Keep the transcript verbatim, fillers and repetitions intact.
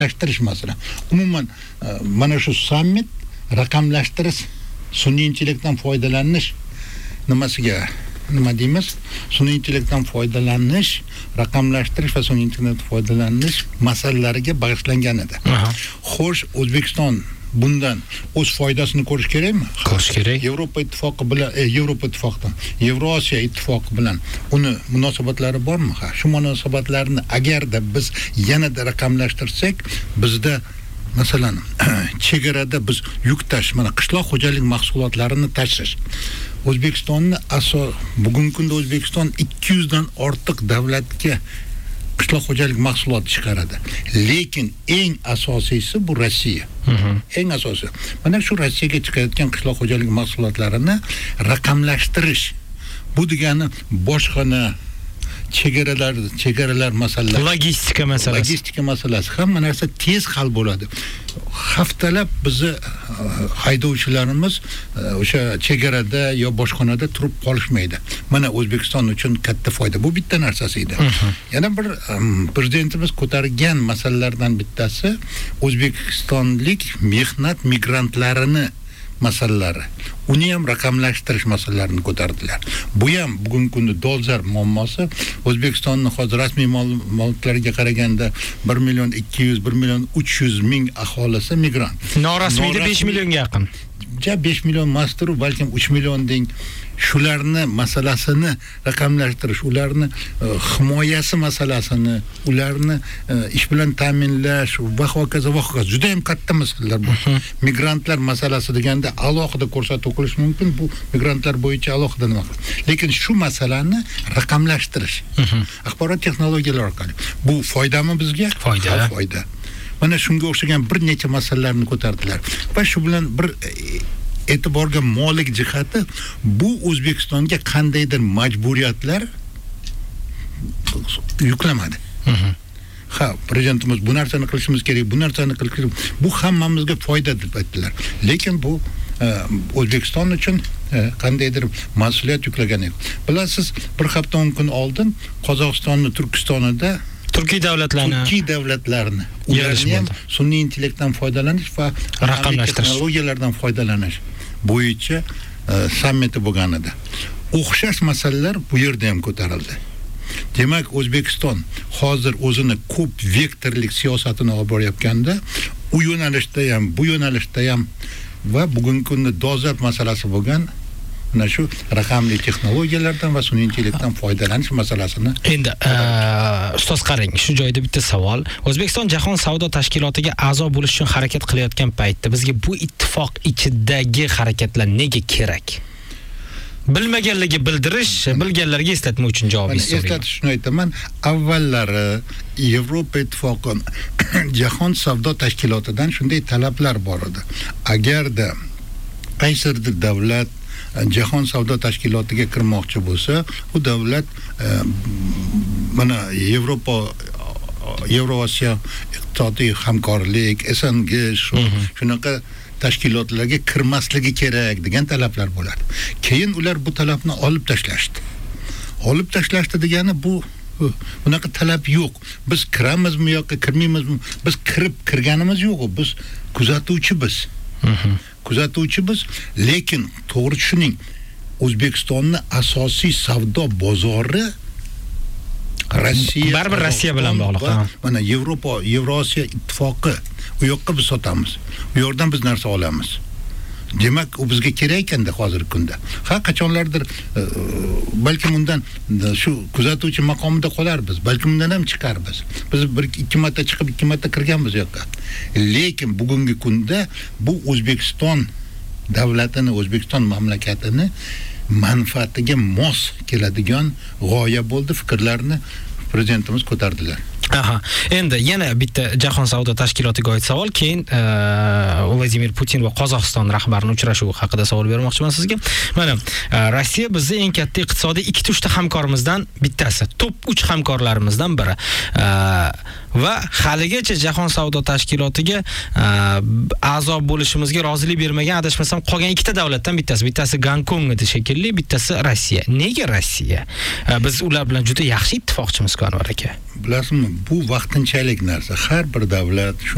raqamlashtirish masalan. Umuman mana shu summit raqamlashtirish, sun'iy intellektdan foydalanish nimasiga nima deymiz? Sun'iy intellektdan foydalanish, raqamlashtirish va sun'iy intellektdan foydalanish masalalariga bag'ishlangan edi. Xo'sh, O'zbekiston bundan o'z foydasini ko'rish kerakmi? Ko'rish kerak. Yevropa ittifoqi bilan, e, Yevropa ittifoqidan, Yevrosiyo ittifoqi bilan uni munosabatlari bormi? Ha, shu munosabatlarni agarda biz yanada raqamlashtirsak, bizda masalan, chegarada biz yuk tashish, mana qishloq xo'jalik mahsulotlarini tashish. O'zbekistonni asos bugungi kunda O'zbekiston ikki yuz dan ortiq davlatga qishloq xo'jalik mahsuloti chiqaradi. Lekin eng asosiysi bu Rossiya. Eng asosiysi. Mana shu Rossiyaga chiqayotgan qishloq xo'jalik mahsulotlarini raqamlashtirish. Bu degani bojxona, chegaralar, chegaralar masalalari, logistika masalasi. Logistika masalasi hamma narsa tez hal bo'ladi. Haftalab bizni haydovchilarimiz o'sha chegarada yo bojxonada turib qolishmaydi. Mana O'zbekiston uchun katta foyda. Bu bitta narsasi edi. Yana bir prezidentimiz ko'targan masalalardan bittasi O'zbekistonlik mehnat migrantlarini masalalari. Uni ham raqamlashtirish masalalarini ko'tardilar. Bu ham bugungi kunda dolzarb muammosi. O'zbekistonning hozir rasmiy ma'lumotlarga qaraganda bir million ikki yuz, bir million uch yuz ming aholisi migrant. Norasmiyda besh millionga yaqin. Ja besh million mastur, balkim uch million deng. Shularni masalasini raqamlashtirish, ularni himoyasi masalasini, ularni ish bilan ta'minlash va hokazo va hokazo juda ham katta masalalar bu. Migrantlar masalasi deganda alohida ko'rsatib qo'yish mumkin, bu migrantlar bo'yicha alohida nima qilish. Lekin shu masalani raqamlashtirish, axborot texnologiyalari orqali. Bu foydami bizga? Foyda. Foyda. Mana shunga o'xshagan bir necha masalalarni ko'tardilar. Va shu bilan bir e'tiborga molik jihati, bu O'zbekistonga qandaydir majburiyatlar yuklamadi. Ha, prezidentimiz bu narsani qilishimiz kerak, bu narsani qilishimiz, bu hammamizga foyda deb aytdilar. Lekin bu O'zbekiston uchun qandaydir mas'uliyat yuklagan edi. Bilasiz, bir hafta o'n kun oldin Qozog'istonning Turkistonida Turkiy davlatlarni, Turkiy davlatlarini, ularni ham sun'iy intellektdan foydalanish va raqamlashtirish texnologiyalardan foydalanish bo'yicha sammiti bo'lgan edi. O'xshash masalalar bu yerda ham ko'tarildi. Demak, O'zbekiston hozir o'zini ko'p vektorlik siyosatini olib borayotganda, u yo'nalishda ham, bu yo'nalishda ham va bugungi kunda dolzarb masalasi bo'lgan mana shu raqamli texnologiyalardan va sun'iy intellektdan foydalanish masalasini. Endi ustoz qarang, shu joyda bitta savol. O'zbekiston Jahon savdo tashkilotiga a'zo bo'lish uchun harakat qilayotgan paytda bizga bu ittifoq ichidagi harakatlar nega kerak? Bilmaganligi bildirish, bilganlarga eslatma uchun javob so'rayman. Eslatish shuni aytaman, avvallari Yevropa ittifoqi Jahon savdo tashkilotidan shunday talablar bor edi. Agarda qaysidir davlat Jahon savdo tashkilotiga kirmoqchi bo'lsa, u davlat mana Yevropa Yevrosiyo iqtisodiy hamkorlik, S N G shunaqa tashkilotlarga kirmasligi kerak degan talablar bo'ladi. Keyin ular bu talabni olib tashlashdi. Olib tashlashdi degani bu bunaqa talab yo'q. Biz kiramizmi yoki kirmaymizmi? Biz kirib kirganimiz yo'q, biz kuzatuvchimiz. Kuzatuvchimiz, lekin to'g'ri tushuning, O'zbekistonning asosiy savdo bozori Rossiya. Baribir Rossiya bilan bog'liq. Mana Yevropa, Yevrosiyo ittifoqi, u yoqqa biz sotamiz. U yerdan biz narsa olamiz. Demak, u bizga kerak ekanda hozirgi kunda. Ha, qachonlardir balkim undan shu kuzatuvchi maqomida qolarmiz, balkim undan ham chiqarmiz. Biz bir ikki marta chiqib, ikki marta kirganmiz yoqqa. Lekin bugungi kunda bu O'zbekiston davlatini, O'zbekiston mamlakatini manfaatiga mos keladigan g'oya bo'ldi, fikrlarni prezidentimiz ko'tardilar. Aha. Endi yana bitta Jahon savdo tashkilotiga oid savol, keyin Vladimir Putin va Qozog'iston rahbarining uchrashuvi haqida savol bermoqchiman sizga. Mana Rossiya bizning eng katta iqtisodiy ikki uchta hamkorimizdan bittasi, top uch hamkorlarimizdan biri. Va haligacha Jahon savdo tashkilotiga a'zo bo'lishimizga rozilik bermagan, adashmasam qolgan ikkita davlatdan bittasi, bittasi Gonkong edi shekilli, bittasi Rossiya. Nega Rossiya? Biz ular bilan juda yaxshi ittifoqchimiz, Anvar aka. Bilasizmi, bu vaqtinchalik narsa. Har bir davlat